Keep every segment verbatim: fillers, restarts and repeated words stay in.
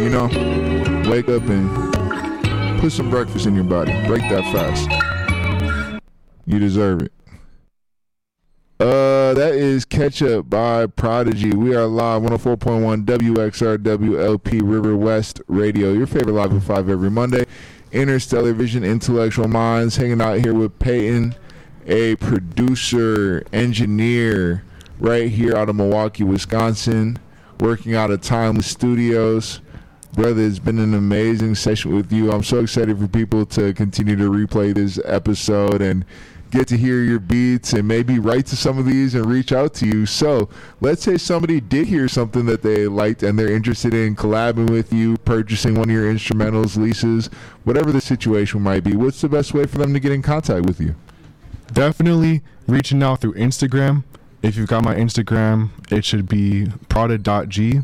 You know, wake up and put some breakfast in your body. Break that fast. You deserve it. Uh, that is Catch Up by Prodigy. We are live one oh four point one W X R W L P River West Radio. Your favorite live at five every Monday. Interstellar Vision, Intellectual Minds. Hanging out here with Peyton, a producer, engineer, right here out of Milwaukee, Wisconsin, working out of Timeless Studios. Brother, it's been an amazing session with you. I'm so excited for people to continue to replay this episode and get to hear your beats and maybe write to some of these and reach out to you. So let's say somebody did hear something that they liked and they're interested in collabing with you, purchasing one of your instrumentals, leases, whatever the situation might be. What's the best way for them to get in contact with you? Definitely reaching out through Instagram. If you've got my Instagram, it should be prada dot g.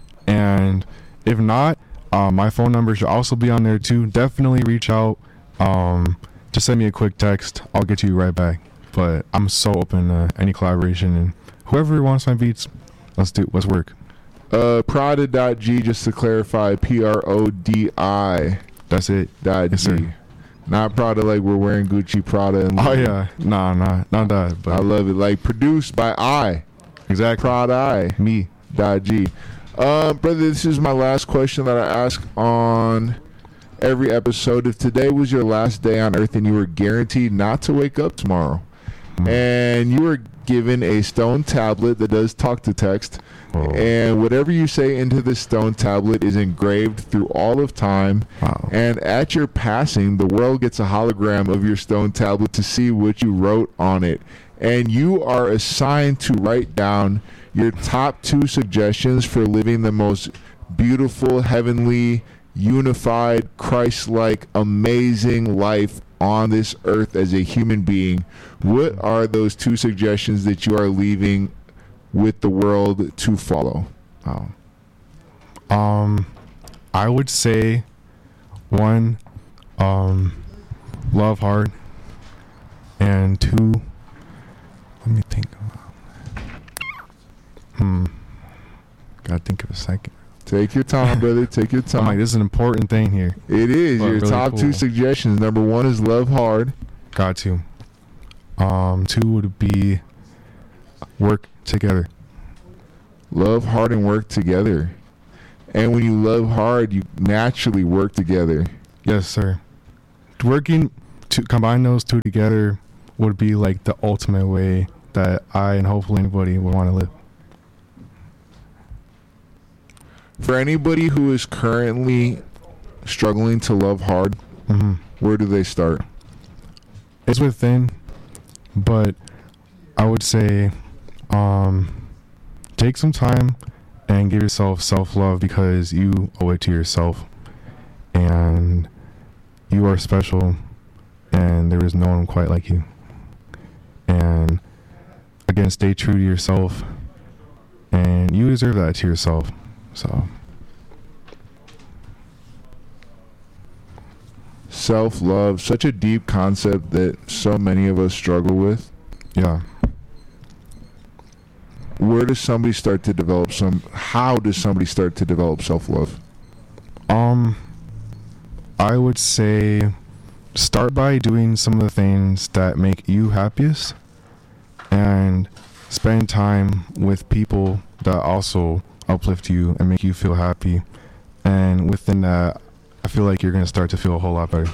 And if not, um, my phone number should also be on there too. Definitely reach out. Um, just send me a quick text. I'll get you right back. But I'm so open to any collaboration, and whoever wants my beats, let's do. Let's work. Uh, prada dot g, just to clarify, P R O D I. That's it. Dot Yes, G. sir. Not Prada like we're wearing Gucci, Prada. And Oh yeah, nah, nah, not that. But I love it. Like produced by I. exactly. Prada I. Me. Dot G. Uh, brother, this is my last question that I ask on every episode. If today was your last day on earth and you were guaranteed not to wake up tomorrow, mm. and you were given a stone tablet that does talk to text, oh. and whatever you say into this stone tablet is engraved through all of time, wow. and at your passing, the world gets a hologram of your stone tablet to see what you wrote on it, and you are assigned to write down your top two suggestions for living the most beautiful, heavenly, unified, Christ-like, amazing life on this earth as a human being. What are those two suggestions that you are leaving with the world to follow? Wow. Um, I would say one, um, love hard, and two, let me think. Hmm. Gotta think of a second. Take your time, brother. Take your time. I'm like, this is an important thing here. It is. But Your really top cool. two suggestions. Number one is love hard. Got to. Um, two would be work together. Love hard and work together. And when you love hard, you naturally work together. Yes, sir. Working to combine those two together would be like the ultimate way that I and hopefully anybody would want to live. For anybody who is currently struggling to love hard, Mm-hmm. where do they start? It's within, but I would say um, take some time and give yourself self-love, because you owe it to yourself, and you are special, and there is no one quite like you. And again, stay true to yourself, and you deserve that to yourself. So Self-love, such a deep concept that so many of us struggle with. yeah. Where does somebody start to develop some, how does somebody start to develop self-love? Um, I would say start by doing some of the things that make you happiest, and spend time with people that also uplift you and make you feel happy. And within that, I feel like you're going to start to feel a whole lot better.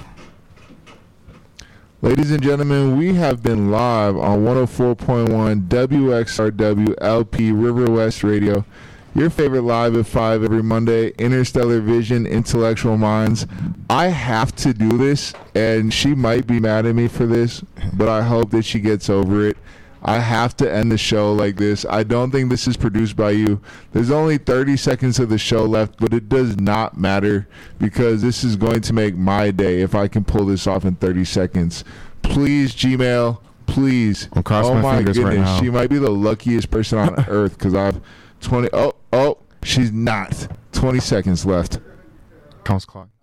Ladies and gentlemen, we have been live on one oh four point one W X R W L P River West Radio. Your favorite live at five every Monday, Interstellar Vision, Intellectual Minds. I have to do this, and she might be mad at me for this, but I hope that she gets over it. I have to end the show like this. I don't think this is produced by you. There's only thirty seconds of the show left, but it does not matter, because this is going to make my day if I can pull this off in thirty seconds. Please, Gmail, please. I'm crossing oh my my fingers goodness, right now. she might be the luckiest person on earth, because I've twenty. Oh, oh, she's not. twenty seconds left. Counts clock.